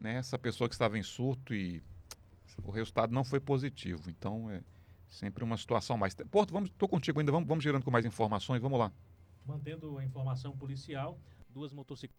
né, essa pessoa que estava em surto e o resultado não foi positivo. Então é sempre uma situação mais. Porto, estou contigo ainda, vamos girando com mais informações, vamos lá. Mantendo a informação policial, duas motocicletas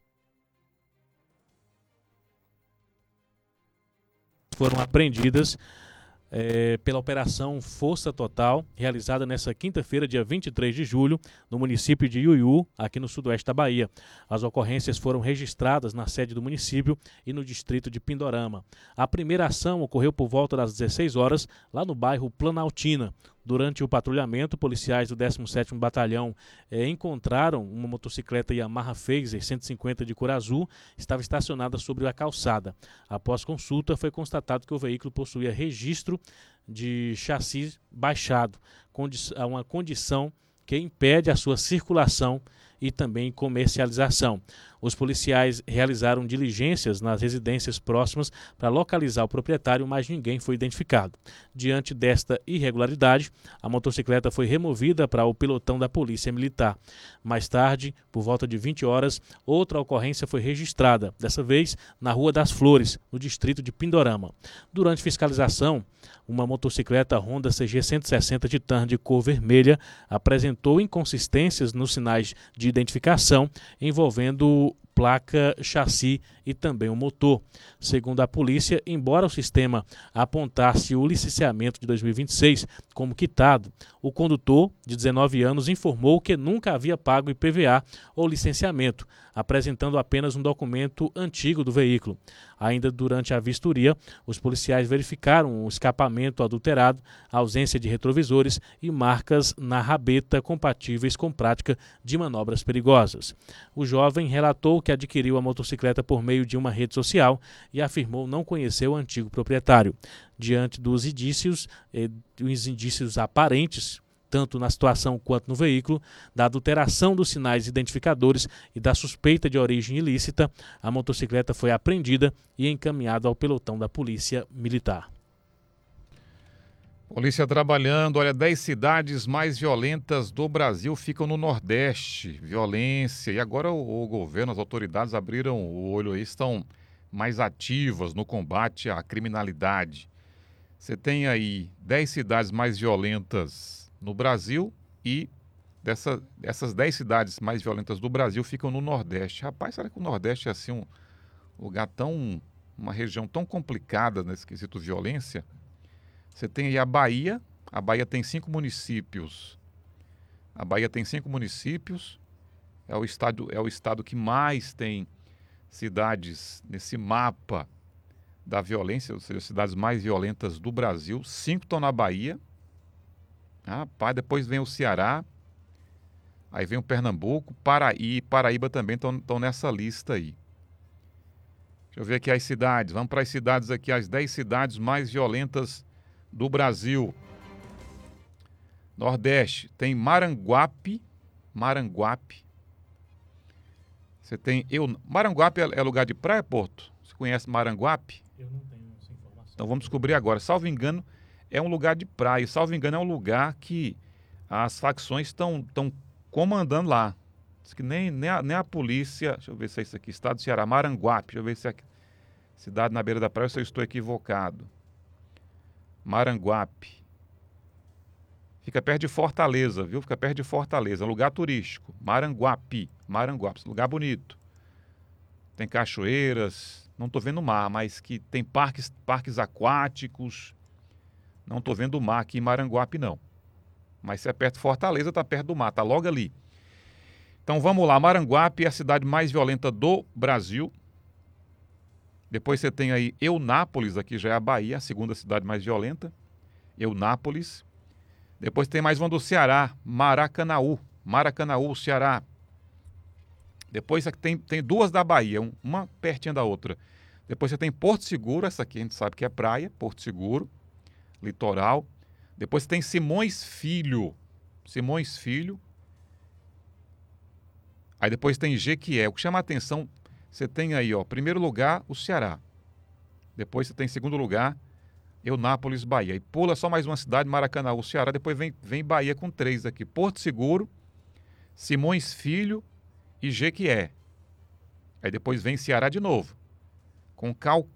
foram apreendidas pela Operação Força Total, realizada nesta quinta-feira, dia 23 de julho, no município de Iuiú, aqui no sudoeste da Bahia. As ocorrências foram registradas na sede do município e no distrito de Pindorama. A primeira ação ocorreu por volta das 16 horas, lá no bairro Planaltina. Durante o patrulhamento, policiais do 17º Batalhão encontraram uma motocicleta Yamaha Phaser 150 de cor azul, estava estacionada sobre a calçada. Após consulta, foi constatado que o veículo possuía registro de chassi baixado, uma condição que impede a sua circulação e também comercialização. Os policiais realizaram diligências nas residências próximas para localizar o proprietário, mas ninguém foi identificado. Diante desta irregularidade, a motocicleta foi removida para o pelotão da Polícia Militar. Mais tarde, por volta de 20 horas, outra ocorrência foi registrada, dessa vez na Rua das Flores, no distrito de Pindorama. Durante fiscalização, uma motocicleta Honda CG 160 Titan de cor vermelha apresentou inconsistências nos sinais de identificação envolvendo placa, chassi e também o motor. Segundo a polícia, embora o sistema apontasse o licenciamento de 2026 como quitado, o condutor, de 19 anos, informou que nunca havia pago IPVA ou licenciamento, apresentando apenas um documento antigo do veículo. Ainda durante a vistoria, os policiais verificaram o escapamento adulterado, ausência de retrovisores e marcas na rabeta compatíveis com prática de manobras perigosas. O jovem relatou que adquiriu a motocicleta por meio de uma rede social e afirmou não conhecer o antigo proprietário. Diante dos indícios aparentes, tanto na situação quanto no veículo, da adulteração dos sinais identificadores e da suspeita de origem ilícita, a motocicleta foi apreendida e encaminhada ao pelotão da Polícia Militar. Polícia trabalhando, olha, 10 cidades mais violentas do Brasil ficam no Nordeste. Violência. E agora o governo, as autoridades abriram o olho aí, estão mais ativas no combate à criminalidade. Você tem aí 10 cidades mais violentas no Brasil e essas 10 cidades mais violentas do Brasil ficam no Nordeste. Rapaz, será que o Nordeste é assim um lugar uma região tão complicada nesse quesito violência? Você tem aí a Bahia tem 5 municípios. A Bahia tem 5 municípios, é o estado que mais tem cidades nesse mapa da violência, ou seja, as cidades mais violentas do Brasil. 5 estão na Bahia. Rapaz, depois vem o Ceará, aí vem o Pernambuco, Paraíba também estão nessa lista aí. Deixa eu ver aqui as cidades, vamos para as cidades aqui, as 10 cidades mais violentas do Brasil. Nordeste, tem Maranguape. Você tem Maranguape é lugar de praia, Porto? Você conhece Maranguape? Eu não tenho essa informação. Então vamos descobrir agora. Salvo engano, é um lugar de praia. Salvo engano, é um lugar que as facções estão comandando lá. Diz que nem a polícia. Deixa eu ver se é isso aqui. Estado do Ceará, Maranguape. Deixa eu ver se é cidade na beira da praia ou se eu estou equivocado. Maranguape. Fica perto de Fortaleza, viu? Fica perto de Fortaleza. Lugar turístico. Maranguape. Lugar bonito. Tem cachoeiras. Não estou vendo mar, mas que tem parques aquáticos. Não estou vendo o mar aqui em Maranguape, não. Mas se é perto de Fortaleza, está perto do mar. Está logo ali. Então vamos lá. Maranguape é a cidade mais violenta do Brasil. Depois você tem aí Eunápolis, aqui já é a Bahia, a segunda cidade mais violenta. Eunápolis. Depois tem mais uma do Ceará, Maracanaú, Ceará. Depois tem duas da Bahia, uma pertinho da outra. Depois você tem Porto Seguro, essa aqui a gente sabe que é praia, Porto Seguro, litoral. Depois tem Simões Filho. Aí depois tem Jequié. O que chama a atenção, você tem aí, ó, primeiro lugar, o Ceará. Depois você tem em segundo lugar, Eunápolis, Bahia. E pula só mais uma cidade, Maracanaú, Ceará. Depois vem Bahia com 3 aqui. Porto Seguro, Simões Filho e Jequié. Aí depois vem Ceará de novo, com